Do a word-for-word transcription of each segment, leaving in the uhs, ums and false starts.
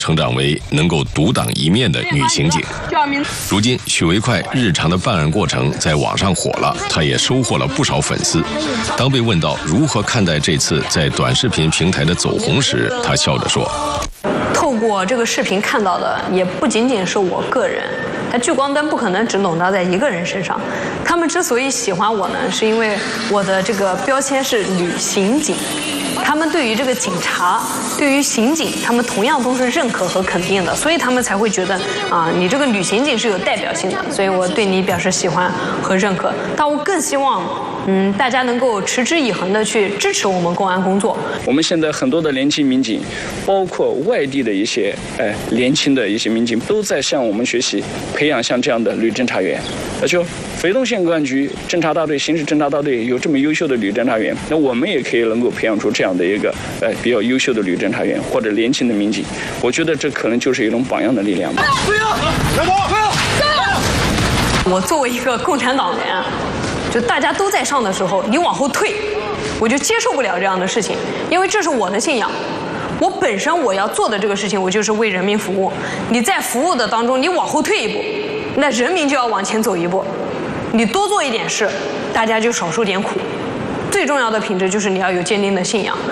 成长为能够独当一面的女刑警。如今，许唯快日常的办案过程在网上火了，她也收获了不少粉丝。当被问到如何看待这次在短视频平台的走红时，她笑着说：“ 透过这个视频看到的，也不仅仅是我个人。它聚光灯不可能只笼罩在一个人身上。他们之所以喜欢我呢，是因为我的这个标签是女刑警。”他们对于这个警察，对于刑警，他们同样都是认可和肯定的，所以他们才会觉得啊，你这个女刑警是有代表性的，所以我对你表示喜欢和认可。但我更希望，嗯，大家能够持之以恒的去支持我们公安工作。 我们现在很多的年轻民警，包括外地的一些哎年轻的一些民警，都在向我们学习，培养像这样的女侦查员。而且，肥东县公安局侦查大队、刑事侦查大队有这么优秀的女侦查员，那我们也可以能够培养出这样的一个呃比较优秀的女侦查员或者年轻的民警。我觉得这可能就是一种榜样的力量吧。不要， 不要，我作为一个共产党员，就大家都在上的时候，你往后退，我就接受不了这样的事情，因为这是我的信仰。我本身我要做的这个事情，我就是为人民服务。你在服务的当中，你往后退一步，那人民就要往前走一步。你多做一点事，大家就少受点苦。最重要的品质就是你要有坚定的信仰。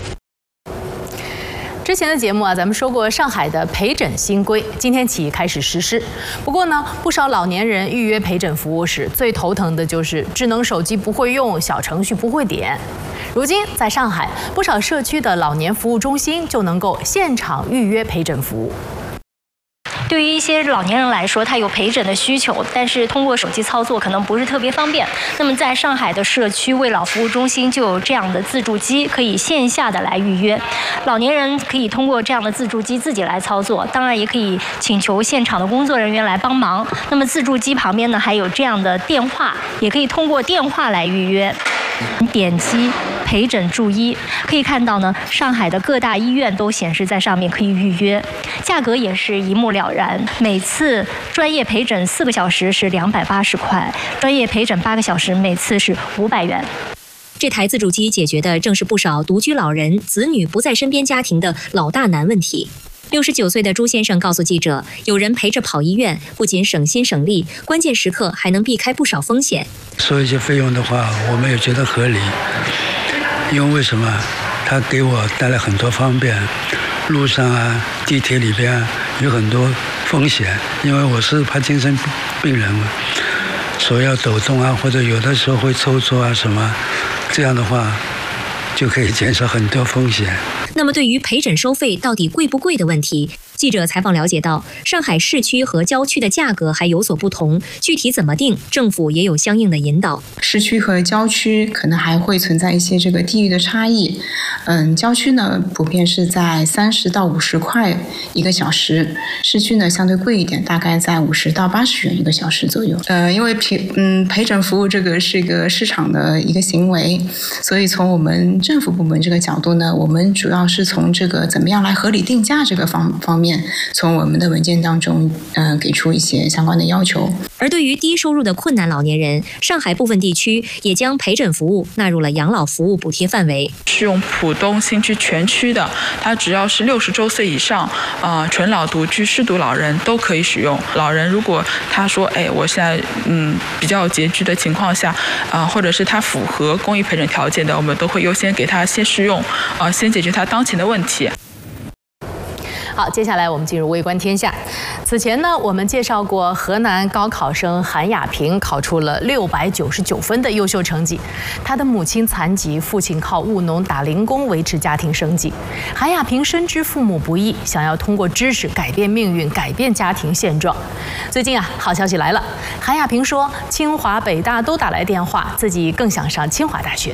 之前的节目啊，咱们说过上海的陪诊新规，今天起开始实施。不过呢，不少老年人预约陪诊服务时，最头疼的就是智能手机不会用，小程序不会点。如今，在上海，不少社区的老年服务中心就能够现场预约陪诊服务。 对于一些老年人来说，他有陪诊的需求，但是通过手机操作可能不是特别方便。那么在上海的社区慰老服务中心就有这样的自助机，可以线下的来预约。老年人可以通过这样的自助机自己来操作，当然也可以请求现场的工作人员来帮忙。那么自助机旁边呢还有这样的电话，也可以通过电话来预约。点击陪诊注医，可以看到呢，上海的各大医院都显示在上面可以预约，价格也是一目了然。每次专业陪诊四个小时是两百八十块，专业陪诊八个小时每次是五百元。 这台自助机解决的正是不少独居老人、子女不在身边家庭的老大难问题。六十九岁的朱先生告诉记者，有人陪着跑医院，不仅省心省力，关键时刻还能避开不少风险。 收一些费用的话，我们也觉得合理，因为为什么？他给我带来很多方便，路上啊、地铁里边有很多风险，因为我是帕金森病人嘛，手要抖动啊，或者有的时候会抽搐啊什么，这样的话就可以减少很多风险。 那么对于陪诊收费到底贵不贵的问题，记者采访了解到，上海市区和郊区的价格还有所不同，具体怎么定，政府也有相应的引导。 市区和郊区可能还会存在一些这个地域的差异。嗯，郊区呢普遍是在三十到五十块一个小时，市区呢相对贵一点，大概在五十到八十元一个小时左右。呃，因为陪嗯陪诊服务这个是一个市场的一个行为，所以从我们政府部门这个角度呢，我们主要是从这个怎么样来合理定价这个方方面，从我们的文件当中，嗯、呃，给出一些相关的要求。 而对于低收入的困难老年人，上海部分地区也将陪诊服务纳入了养老服务补贴范围。 适用浦东新区全区的，他只要是六十周岁以上，呃，纯老独居失独老人都可以使用。老人如果他说，哎，我现在嗯比较拮据的情况下，啊、呃，或者是他符合公益陪诊条件的，我们都会优先给他先试用，啊、呃，先解决他当前的问题。 好，接下来我们进入微观天下。此前呢，我们介绍过河南高考生韩亚平考出了六百九十九分的优秀成绩。他的母亲残疾，父亲靠务农打零工维持家庭生计。韩亚平深知父母不易，想要通过知识改变命运，改变家庭现状。最近啊，好消息来了，韩亚平说，清华、北大都打来电话，自己更想上清华大学。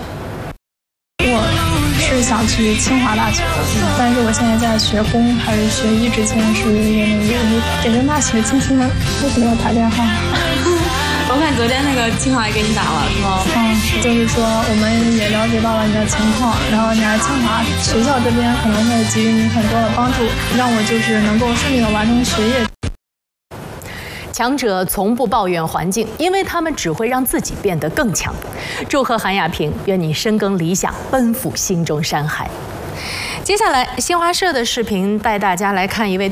我是想去清华大学，但是我现在在学工还是学医之前是有点犹豫。北京大学今天为什么要打电话？ 我看昨天那个清华也给你打了，是吗？ 嗯，就是说我们也了解到了你的情况，然后你来清华学校这边可能会给予你很多的帮助，让我就是能够顺利的完成学业。 强者从不抱怨环境，因为他们只会让自己变得更强。祝贺韩亚平，愿你深耕理想，奔赴心中山海。接下来，新华社的视频带大家来看一位